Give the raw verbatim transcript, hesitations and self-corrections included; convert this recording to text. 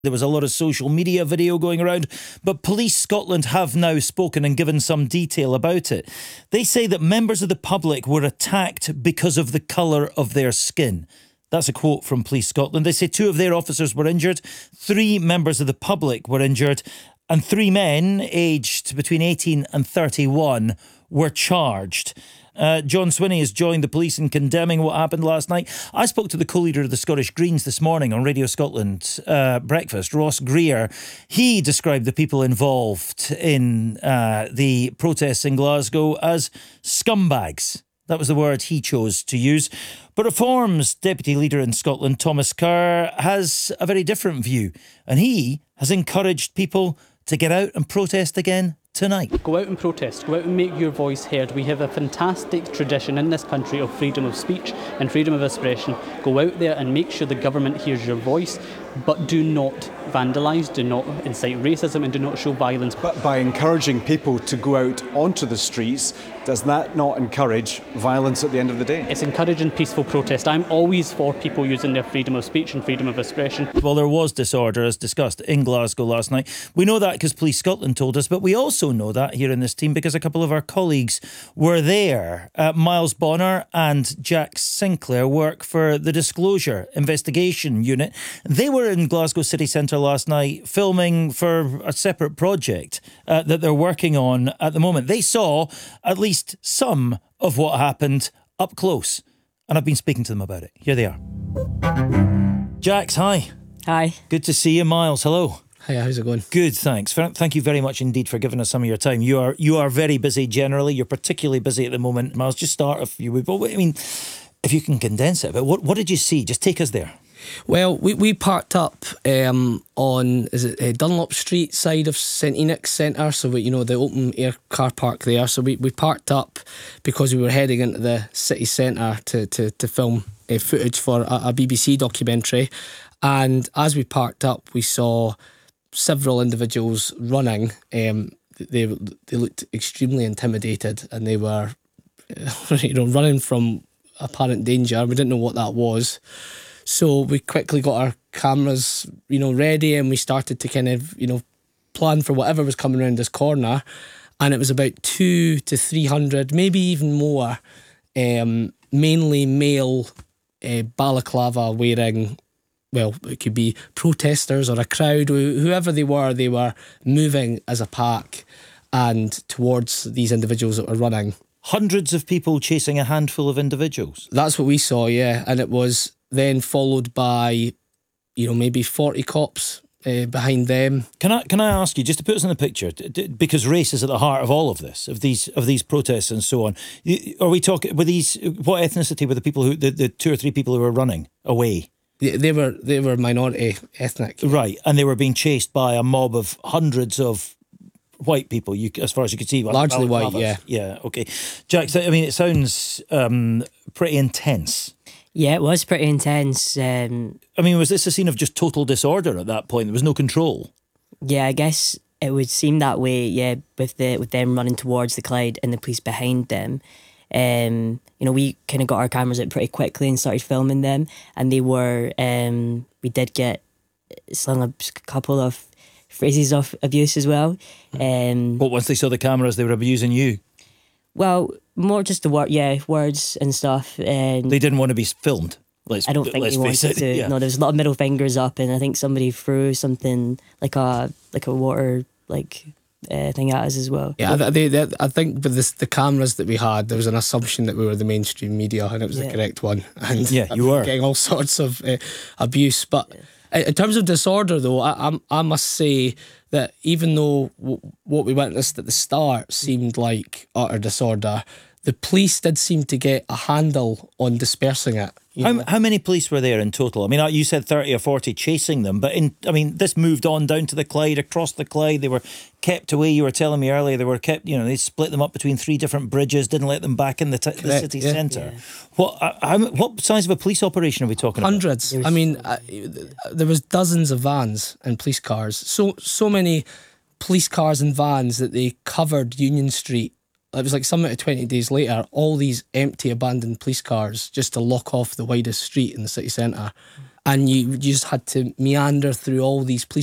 There was a lot of social media video going around, but Police Scotland have now spoken and given some detail about it. They say that members of the public were attacked because of the colour of their skin. That's a quote from Police Scotland. They say two of their officers were injured, three members of the public were injured, and three men aged between eighteen and thirty-one were charged. Uh, John Swinney has joined the police in condemning what happened last night. I spoke to the co-leader of the Scottish Greens this morning on Radio Scotland uh, Breakfast, Ross Greer. He described the people involved in uh, the protests in Glasgow as scumbags. That was the word he chose to use. But Reform's deputy leader in Scotland, Thomas Kerr, has a very different view. And he has encouraged people to get out and protest again tonight. Go out and protest, go out and make your voice heard. We have a fantastic tradition in this country of freedom of speech and freedom of expression. Go out there and make sure the government hears your voice, but do not vandalise, do not incite racism and do not show violence. But by encouraging people to go out onto the streets, does that not encourage violence at the end of the day? It's encouraging peaceful protest. I'm always for people using their freedom of speech and freedom of expression. Well, there was disorder, as discussed, in Glasgow last night. We know that because Police Scotland told us, but we also know that here in this team because a couple of our colleagues were there. Uh, Miles Bonner and Jack Sinclair work for the Disclosure Investigation Unit. They were in Glasgow city centre last night filming for a separate project uh, that they're working on at the moment. They saw at least some of what happened up close, and I've been speaking to them about it. Here they are. Jax, hi. Hi. Good to see you. Miles, hello. Hi, how's it going? Good, thanks. Thank you very much indeed for giving us some of your time. You are you are very busy generally. You're particularly busy at the moment. Miles, just start if you would. But I mean, if you can condense it, but what what did you see? Just take us there. Well, we, we parked up um, on is it uh, Dunlop Street side of St Enoch Centre, so we, you know, the open air car park there. So we, we parked up because we were heading into the city centre to, to, to film uh, footage for a, a B B C documentary. And as we parked up, we saw several individuals running. Um, they they looked extremely intimidated, and they were, you know, running from apparent danger. We didn't know what that was. So we quickly got our cameras, you know, ready, and we started to kind of, you know, plan for whatever was coming around this corner. And it was about two to three hundred, maybe even more, um, mainly male uh, balaclava wearing, well, it could be protesters or a crowd, whoever they were, they were moving as a pack and towards these individuals that were running. Hundreds of people chasing a handful of individuals. That's what we saw, yeah. And it was then followed by, you know, maybe forty cops uh, behind them. Can I can I ask you, just to put us in the picture, because race is at the heart of all of this, of these of these protests and so on. Are we talking, were these, what ethnicity were the people who, the, the two or three people who were running away? They, they were they were minority ethnic. Right, and they were being chased by a mob of hundreds of white people, you, as far as you could see. Largely white, yeah. Yeah, okay. Jack, I mean, it sounds um, pretty intense. Yeah, it was pretty intense. Um, I mean, was this a scene of just total disorder at that point? There was no control. Yeah, I guess it would seem that way. Yeah, with the with them running towards the Clyde and the police behind them. Um, you know, we kind of got our cameras out pretty quickly and started filming them. And they were, um, we did get slung a couple of phrases of abuse as well. Um, but once they saw the cameras, they were abusing you. Well, more just the word, yeah, words and stuff. And they didn't want to be filmed. Let's, I don't think let's they wanted it. to. Yeah. No, there was a lot of middle fingers up, and I think somebody threw something like a like a water like uh, thing at us as well. Yeah, I, they, they, I think with this, the cameras that we had, there was an assumption that we were the mainstream media, and it was yeah. the correct one. And yeah, you were getting all sorts of uh, abuse, but. Yeah. In terms of disorder, though, I, I, I must say that even though w- what we witnessed at the start seemed like utter disorder, the police did seem to get a handle on dispersing it. How, how many police were there in total? I mean, you said thirty or forty chasing them, but in, I mean, this moved on down to the Clyde, across the Clyde. They were kept away. You were telling me earlier, they were kept, you know, they split them up between three different bridges, didn't let them back in the, t- the city yeah. centre. Yeah. What uh, how, what size of a police operation are we talking Hundreds. about? Hundreds. I mean, uh, there was dozens of vans and police cars. So, so many police cars and vans that they covered Union Street. It was like something to twenty days later, all these empty, abandoned police cars just to lock off the widest street in the city centre. and you just had to meander through all these police